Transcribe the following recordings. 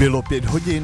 Bylo 5 hodin.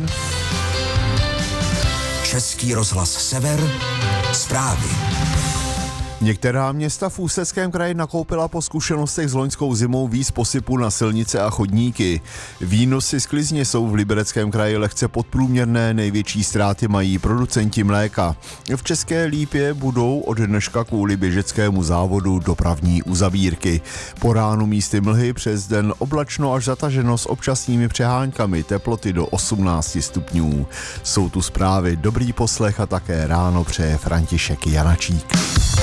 Český rozhlas Sever, zprávy. Některá města v Ústeckém kraji nakoupila po zkušenostech s loňskou zimou víc posypu na silnice a chodníky. Výnosy sklizně jsou v Libereckém kraji lehce podprůměrné, největší ztráty mají producenti mléka. V České Lípě budou od dneška kvůli běžeckému závodu dopravní uzavírky. Po ránu místy mlhy, přes den oblačno až zataženo s občasnými přeháňkami, teploty do 18 stupňů. Jsou tu zprávy, dobrý poslech a také ráno přeje František Janačík.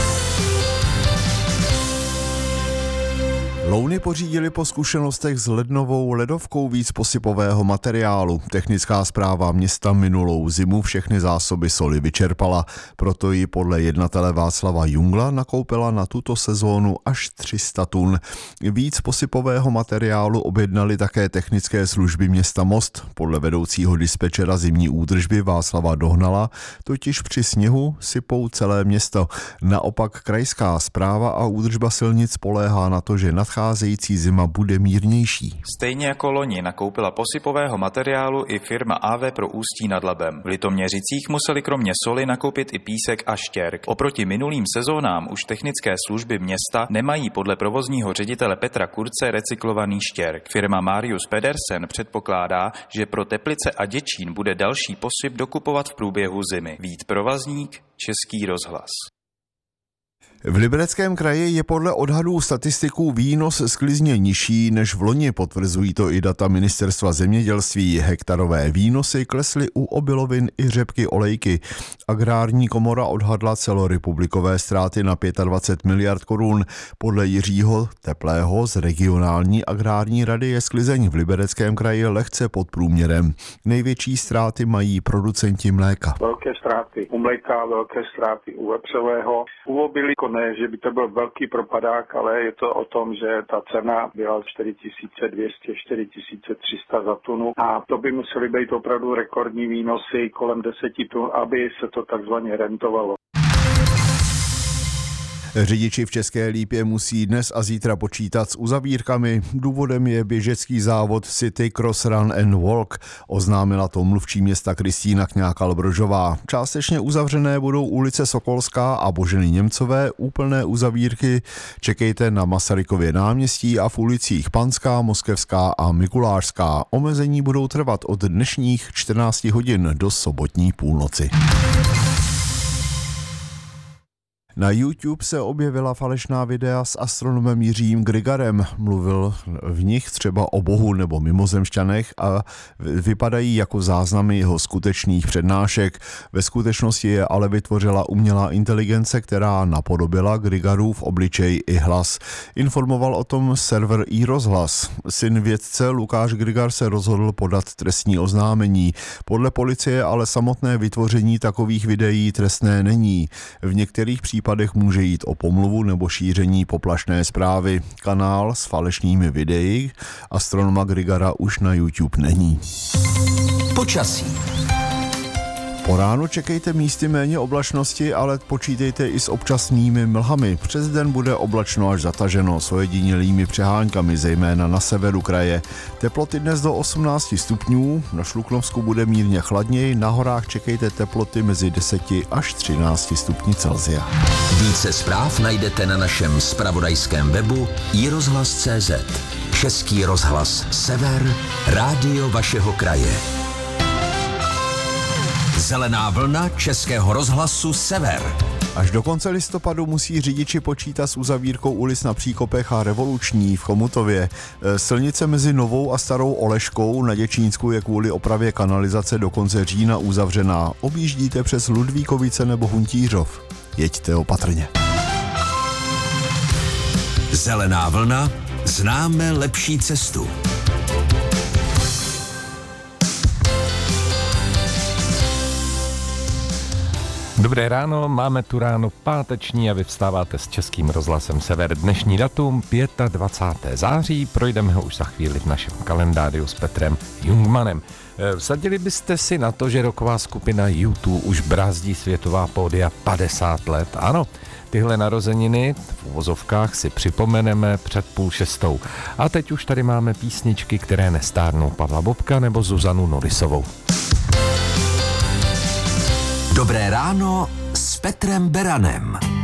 Louny pořídili po zkušenostech s lednovou ledovkou víc posypového materiálu. Technická správa města minulou zimu všechny zásoby soli vyčerpala, proto ji podle jednatele Václava Jungla nakoupila na tuto sezónu až 300 tun. Víc posypového materiálu objednali také technické služby města Most. Podle vedoucího dispečera zimní údržby Václava Dohnala totiž při sněhu sypou celé město. Naopak krajská správa a údržba silnic spoléhá na to, že nadcházející zima bude mírnější. Stejně jako loni nakoupila posypového materiálu i firma AV pro Ústí nad Labem. V Litoměřicích museli kromě soli nakoupit i písek a štěrk. Oproti minulým sezónám už technické služby města nemají podle provozního ředitele Petra Kurce recyklovaný štěrk. Firma Marius Pedersen předpokládá, že pro Teplice a Děčín bude další posyp dokupovat v průběhu zimy. Vít Provazník, Český rozhlas. V Libereckém kraji je podle odhadů statistiků výnos sklizně nižší než v loni, potvrzují to i data ministerstva zemědělství. Hektarové výnosy klesly u obilovin i řepky olejky. Agrární komora odhadla celorepublikové ztráty na 25 miliard korun. Podle Jiřího Teplého z regionální agrární rady je sklizeň v Libereckém kraji lehce pod průměrem. Největší ztráty mají producenti mléka. Velké ztráty u mléka, velké ztráty u vepřového. U obilí ne, že by to byl velký propadák, ale je to o tom, že ta cena byla 4200, 4300 za tunu a to by musely být opravdu rekordní výnosy kolem 10 tun, aby se to takzvaně rentovalo. Řidiči v České Lípě musí dnes a zítra počítat s uzavírkami. Důvodem je běžecký závod City Cross Run and Walk. Oznámila to mluvčí města Kristýna Kňákal-Brožová. Částečně uzavřené budou ulice Sokolská a Boženy Němcové. Úplné uzavírky čekejte na Masarykově náměstí a v ulicích Panská, Moskevská a Mikulášská. Omezení budou trvat od dnešních 14 hodin do sobotní půlnoci. Na YouTube se objevila falešná videa s astronomem Jiřím Grigarem. Mluvil v nich třeba o Bohu nebo mimozemšťanech a vypadají jako záznamy jeho skutečných přednášek. Ve skutečnosti je ale vytvořila umělá inteligence, která napodobila Grigarův obličej i hlas. Informoval o tom server iRozhlas. Syn vědce Lukáš Grigar se rozhodl podat trestní oznámení. Podle policie ale samotné vytvoření takových videí trestné není. V některých případech může jít o pomluvu nebo šíření poplašné zprávy. Kanál s falešnými videí astronoma Grigara už na YouTube není. Počasí. Po ránu čekejte místy méně oblačnosti, ale počítejte i s občasnými mlhami. Přes den bude oblačno až zataženo s ojedinělými přeháňkami, zejména na severu kraje. Teploty dnes do 18 stupňů, na Šluknovsku bude mírně chladněji, na horách čekejte teploty mezi 10 až 13 stupni Celsia. Více zpráv najdete na našem zpravodajském webu iRozhlas.cz. Český rozhlas Sever, rádio vašeho kraje. Zelená vlna Českého rozhlasu Sever. Až do konce listopadu musí řidiči počítat s uzavírkou ulic na Příkopech a Revoluční v Chomutově. Silnice mezi Novou a Starou Oleškou na Děčínsku je kvůli opravě kanalizace do konce října uzavřená. Objíždíte přes Ludvíkovice nebo Huntířov. Jeďte opatrně. Zelená vlna, známe lepší cestu. Dobré ráno, máme tu ráno páteční a vy vstáváte s Českým rozhlasem Sever. Dnešní datum 25. září, projdeme ho už za chvíli v našem kalendáriu s Petrem Jungmanem. Vsadili byste si na to, že rocková skupina U2 už brázdí světová pódia 50 let? Ano, tyhle narozeniny v uvozovkách si připomeneme před 5:30. A teď už tady máme písničky, které nestárnou, Pavla Bobka nebo Zuzanu Norisovou. Dobré ráno s Petrem Beranem.